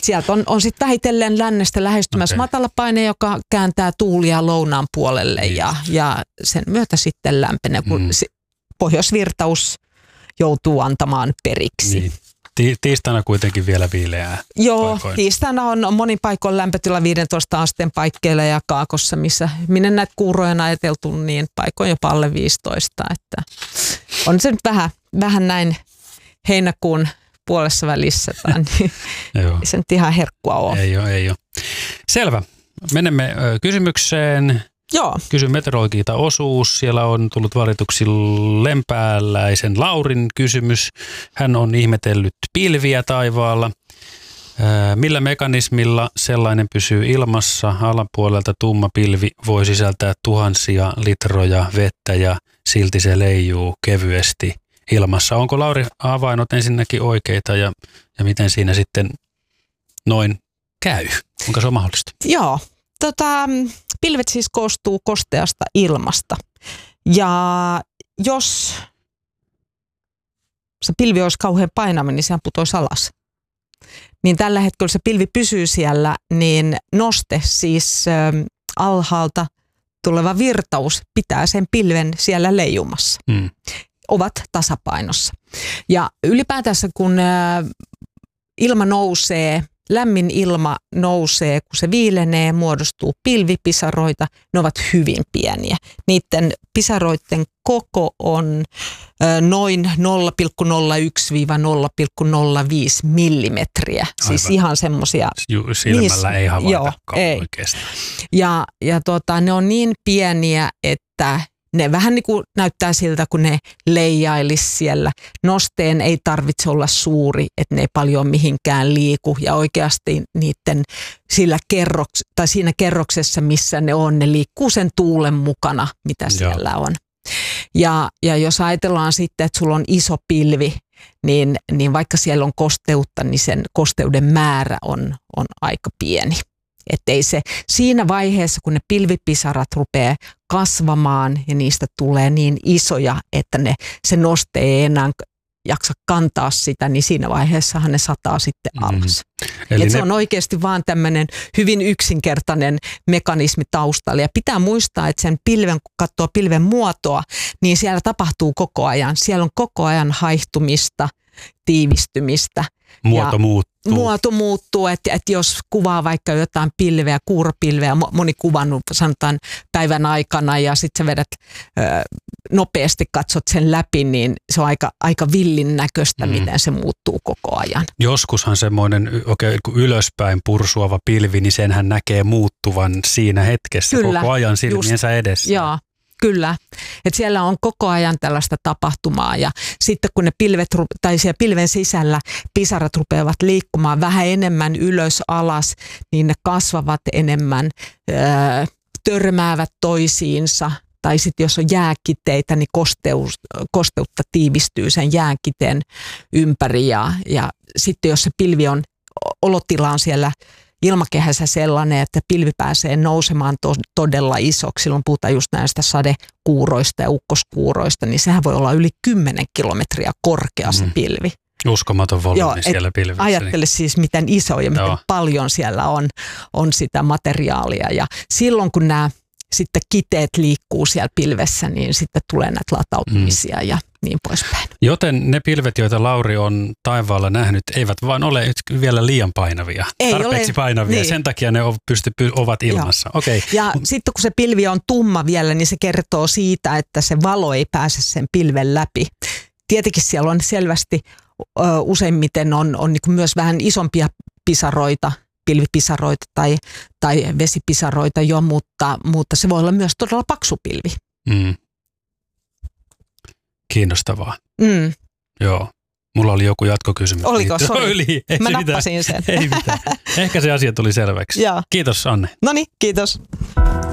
sieltä on sitten vähitellen lännestä lähestymässä matalapaine, joka kääntää tuulia lounaan puolelle ja sen myötä sitten lämpenee, kun pohjoisvirtaus joutuu antamaan periksi. Niin. Tiistaina kuitenkin vielä viileää. Joo, paikoin. Tiistaina on monin paikoin lämpötila 15 asteen paikkeilla ja Kaakossa, minne näitä kuuroja on ajateltu, niin paikoin jopa alle 15. Että on se nyt vähän näin heinäkuun puolessa välissä, niin ei se nyt ihan herkkua ole. Ei ole. Selvä. Menemme kysymykseen. Joo. Kysy meteorologilta osuus. Siellä on tullut valituksi Lempääläisen Laurin kysymys. Hän on ihmetellyt pilviä taivaalla. Millä mekanismilla sellainen pysyy ilmassa? Alapuolelta tumma pilvi voi sisältää tuhansia litroja vettä ja silti se leijuu kevyesti ilmassa. Onko Lauri havainnut ensinnäkin oikeita ja miten siinä sitten noin käy? Onko se mahdollista? Joo. Pilvet siis koostuu kosteasta ilmasta. Ja jos se pilvi olisi kauhean painava, niin sehän putoisi alas. Niin tällä hetkellä se pilvi pysyy siellä, niin noste siis alhaalta tuleva virtaus pitää sen pilven siellä leijumassa. Ovat tasapainossa. Ja ylipäätänsä kun ilma nousee, lämmin ilma nousee, kun se viilenee, muodostuu pilvipisaroita. Ne ovat hyvin pieniä. Niiden pisaroiden koko on noin 0,01-0,05 millimetriä. Siis ihan semmoisia. Silmällä ei havaitakaan oikeastaan. Ja ne on niin pieniä, että ne vähän niin kuin näyttää siltä, kun ne leijailisi siellä. Nosteen ei tarvitse olla suuri, että ne ei paljon mihinkään liiku. Ja oikeasti niiden siinä kerroksessa, missä ne on, ne liikkuu sen tuulen mukana, mitä siellä on. Ja jos ajatellaan sitten, että sulla on iso pilvi, niin vaikka siellä on kosteutta, niin sen kosteuden määrä on aika pieni. Että ei se siinä vaiheessa, kun ne pilvipisarat rupeaa kasvamaan ja niistä tulee niin isoja, että se noste ei enää jaksa kantaa sitä, niin siinä vaiheessahan ne sataa sitten alas. Eli se on oikeasti vaan tämmöinen hyvin yksinkertainen mekanismi taustalla. Ja pitää muistaa, että sen pilven, kun katsoo pilven muotoa, niin siellä tapahtuu koko ajan. Siellä on koko ajan haihtumista, tiivistymistä. Muoto muuttuu, että jos kuvaa vaikka jotain pilveä, kuuropilveä, moni kuvannut sanotaan päivän aikana ja sitten sä vedät nopeasti katsot sen läpi, niin se on aika villin näköistä, miten se muuttuu koko ajan. Joskushan semmoinen ylöspäin pursuava pilvi, niin senhän näkee muuttuvan siinä hetkessä koko ajan silmiensä edessä. Joo. Kyllä, että siellä on koko ajan tällaista tapahtumaa ja sitten kun ne siellä pilven sisällä pisarat rupeavat liikkumaan vähän enemmän ylös alas, niin ne kasvavat enemmän, törmäävät toisiinsa tai sitten jos on jääkiteitä, niin kosteutta tiivistyy sen jääkiteen ympäri ja sitten jos se pilvi on olotilaan siellä ilmakehässä sellainen, että pilvi pääsee nousemaan todella isoksi. Silloin puhutaan just näistä sadekuuroista ja ukkoskuuroista, niin sehän voi olla yli 10 kilometriä korkea se pilvi. Uskomaton volyymi siellä pilvissä. Ajattele siis, miten iso ja miten paljon siellä on sitä materiaalia. Ja silloin, kun nämä sitten kiteet liikkuu siellä pilvessä, niin sitten tulee näitä latautumisia ja niin poispäin. Joten ne pilvet, joita Lauri on taivaalla nähnyt, eivät vaan ole vielä liian painavia. Tarpeeksi painavia. Niin. Sen takia ne ovat ilmassa. Okay. Ja sitten kun se pilvi on tumma vielä, niin se kertoo siitä, että se valo ei pääse sen pilven läpi. Tietenkin siellä on selvästi useimmiten on niin kuin myös vähän isompia pisaroita, pilvipisaroita tai vesipisaroita jo, mutta se voi olla myös todella paksu pilvi. Kiinnostavaa. Joo. Mulla oli joku jatkokysymys. Oliko? Mä nappasin sen. Ei mitään. Ehkä se asia tuli selväksi. Kiitos, Anne. Noniin, kiitos.